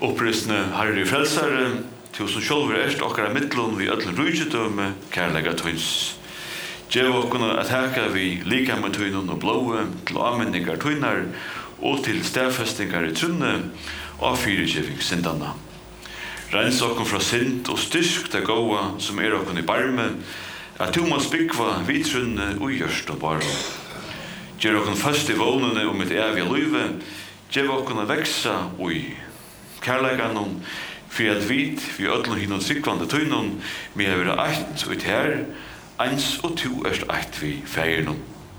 Oppristne Herre Frelsare, til som sjálfur erst okkara mittlun vi öllum rúkjedømme, kærlega tøyns. Gjev okkuna at heka vi likame tøynun og blåe, til anmenningar tøynar, og til stedfestingar i trunne, og fyrirgjeving syndanna. Rens okkun fra synd og styrk det gåa som okkun i barme, at du må spikva vi trunne og gjørst og barme. Gjev okkun fast i vånene om et evig løyve, gjev okkun a veksa ui kærleikanon, for at vi öllum hinnom sikvande tøynon, vi har vært eitt ut her, eins og to erst eitt vi feirnon.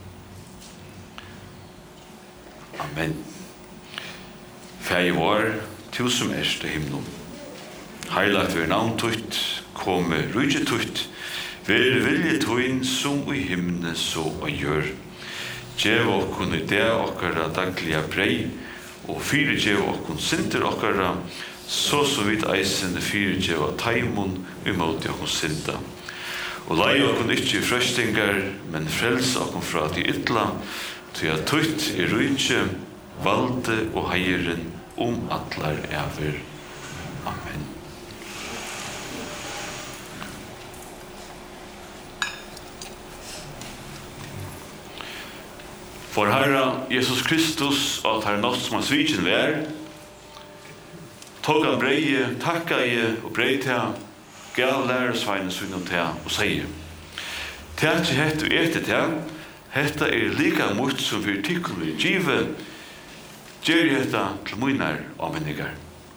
Amen. Feir vår, to som erst i himnon. Heilagt vi navn tøyt, komme rujje tøyt, ver vilje tøyn som i himne så og gjør. Gjev okkun i det okkara daglige brei, og fyrirgjev okkun synder okkara, så vidt eisen fyrirgjev av taimon imot okkun synda. Og lei okkun ikkje i frøstingar, men frels okkun fra de ytla, til at tøyt i rujtje, valde og heieren atlar ever. Amen. For Herra Jesus Kristus, at her nått som han sviken vær, tog han breie, takka i og breite, gav læresveine sunnet til og sier, «Tætje hette og ete til, hetta lika mot som for tikkun vi give, gjer hetta til munar avmenningar.»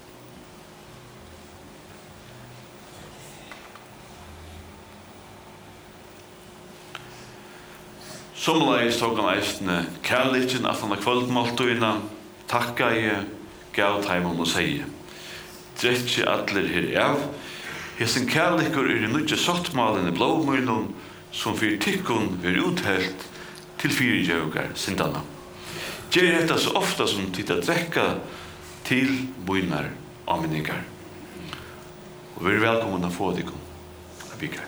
Somleis tog han eisne kærlikken at han har kvöldmåltøyna, takka i, gav taimon og seie. Dretje atler her av, hesen kærlikker i nudje sottmalen i blåmøynon, som for tikkun vil uthelt til fyrirgjøgar syndana. Gjer hetta så ofta som titta drekka til munar avmenningar. Og vi velkommen å få dikon. Abikar.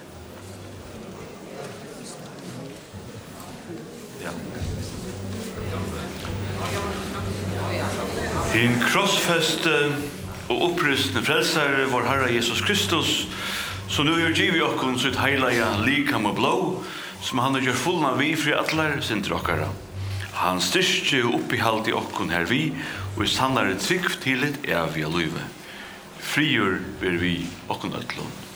Din krossfeste og opprystende frelsare, vår Herre Jesus Kristus, som nu gjør giv i okkun sitt heilaja likam og blå, som han gjør fullna vi fri atlar sin drokkara. Han styrke og oppihald i okkun her vi, og i sannare trygg til et evige løyve. Frigjør ver vi okkun ötlun.